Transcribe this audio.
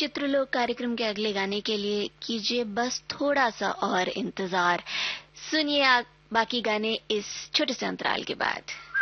चित्रलोक कार्यक्रम के अगले गाने के लिए कीजिए बस थोड़ा सा और इंतजार। सुनिए आप बाकी गाने इस छोटे से अंतराल के बाद।